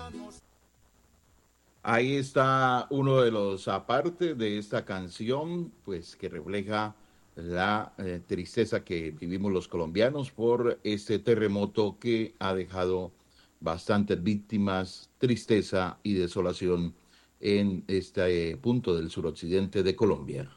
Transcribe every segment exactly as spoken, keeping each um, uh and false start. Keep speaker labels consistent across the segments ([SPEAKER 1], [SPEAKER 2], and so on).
[SPEAKER 1] Ahí está uno de los apartes de esta canción, pues que refleja la eh, tristeza que vivimos los colombianos por este terremoto que ha dejado bastantes víctimas, tristeza y desolación en este eh, punto del suroccidente de Colombia.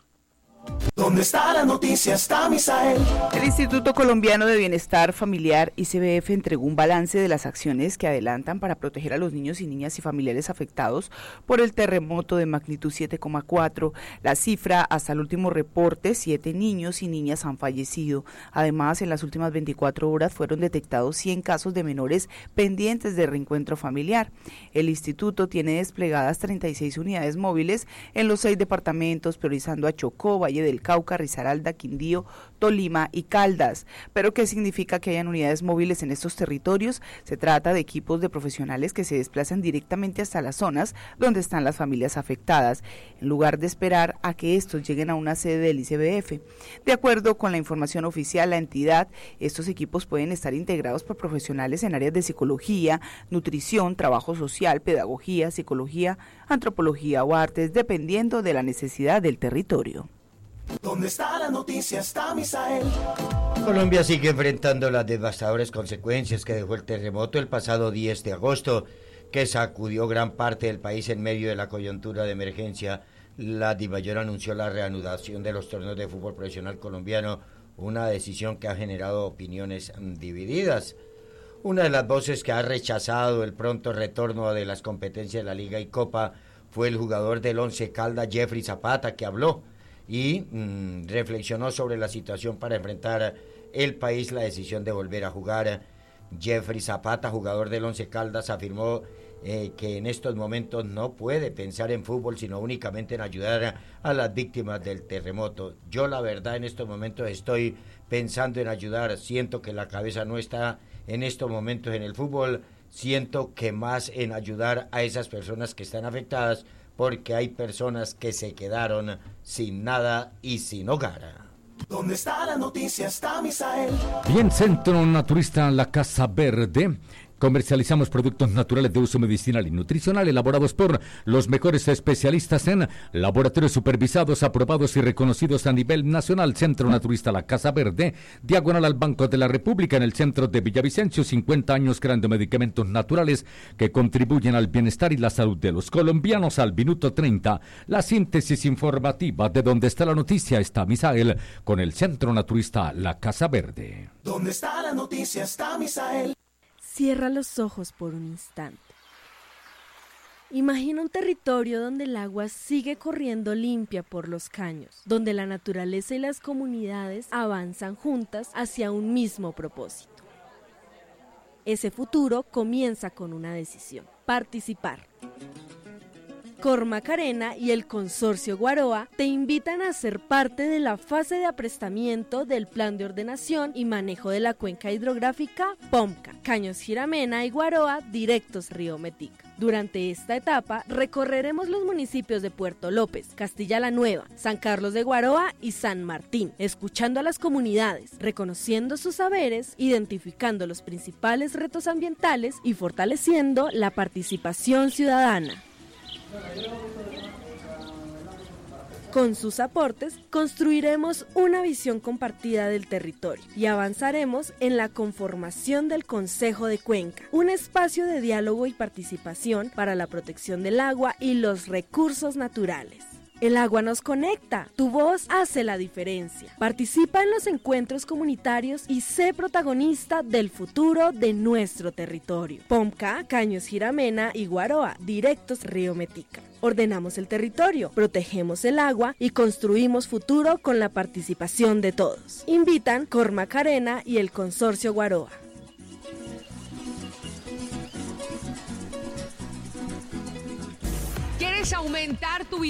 [SPEAKER 2] ¿Dónde está la noticia? Está Misael.
[SPEAKER 3] El Instituto Colombiano de Bienestar Familiar, I C B F, entregó un balance de las acciones que adelantan para proteger a los niños y niñas y familiares afectados por el terremoto de magnitud siete coma cuatro. La cifra, hasta el último reporte, siete niños y niñas han fallecido. Además, en las últimas veinticuatro horas fueron detectados cien casos de menores pendientes de reencuentro familiar. El instituto tiene desplegadas treinta y seis unidades móviles en los seis departamentos, priorizando a Chocó, Valle del Cauca, Risaralda, Quindío, Tolima y Caldas. ¿Pero qué significa que hayan unidades móviles en estos territorios? Se trata de equipos de profesionales que se desplazan directamente hasta las zonas donde están las familias afectadas, en lugar de esperar a que estos lleguen a una sede del I C B F. De acuerdo con la información oficial, la entidad, estos equipos pueden estar integrados por profesionales en áreas de psicología, nutrición, trabajo social, pedagogía, psicología, antropología o artes, dependiendo de la necesidad del territorio.
[SPEAKER 2] ¿Dónde está la noticia? Está Misael.
[SPEAKER 4] Colombia sigue enfrentando las devastadoras consecuencias que dejó el terremoto el pasado diez de agosto, que sacudió gran parte del país en medio de la coyuntura de emergencia. La DIMAYOR anunció la reanudación de los torneos de fútbol profesional colombiano, una decisión que ha generado opiniones divididas. Una de las voces que ha rechazado el pronto retorno de las competencias de la Liga y Copa fue el jugador del Once Caldas, Jeffrey Zapata, que habló y mmm, reflexionó sobre la situación para enfrentar el país la decisión de volver a jugar. Jeffrey Zapata, jugador del Once Caldas, afirmó eh, que en estos momentos no puede pensar en fútbol, sino únicamente en ayudar a, a las víctimas del terremoto. Yo la verdad en estos momentos estoy pensando en ayudar, siento que la cabeza no está en estos momentos en el fútbol, siento que más en ayudar a esas personas que están afectadas, porque hay personas que se quedaron sin nada y sin hogar.
[SPEAKER 2] ¿Dónde está la noticia? Está Misael.
[SPEAKER 5] Bien, Centro Naturista La Casa Verde. Comercializamos productos naturales de uso medicinal y nutricional elaborados por los mejores especialistas en laboratorios supervisados, aprobados y reconocidos a nivel nacional. Centro Naturista La Casa Verde, diagonal al Banco de la República, en el centro de Villavicencio. cincuenta años creando medicamentos naturales que contribuyen al bienestar y la salud de los colombianos. Al minuto treinta, la síntesis informativa de donde está la noticia. Está Misael con el Centro Naturista La Casa Verde.
[SPEAKER 2] ¿Dónde está la noticia? Está Misael.
[SPEAKER 6] Cierra los ojos por un instante. Imagina un territorio donde el agua sigue corriendo limpia por los caños, donde la naturaleza y las comunidades avanzan juntas hacia un mismo propósito. Ese futuro comienza con una decisión: participar. Cormacarena y el Consorcio Guaroa te invitan a ser parte de la fase de aprestamiento del Plan de Ordenación y Manejo de la Cuenca Hidrográfica POMCA, Caños Giramena y Guaroa, directos Río Metica. Durante esta etapa recorreremos los municipios de Puerto López, Castilla la Nueva, San Carlos de Guaroa y San Martín, escuchando a las comunidades, reconociendo sus saberes, identificando los principales retos ambientales y fortaleciendo la participación ciudadana. Con sus aportes, construiremos una visión compartida del territorio y avanzaremos en la conformación del Consejo de Cuenca, un espacio de diálogo y participación para la protección del agua y los recursos naturales. El agua nos conecta, tu voz hace la diferencia. Participa en los encuentros comunitarios y sé protagonista del futuro de nuestro territorio. POMCA, Caños Giramena y Guaroa, directos Río Metica. Ordenamos el territorio, protegemos el agua y construimos futuro con la participación de todos. Invitan Cormacarena y el Consorcio Guaroa.
[SPEAKER 7] ¿Quieres aumentar tu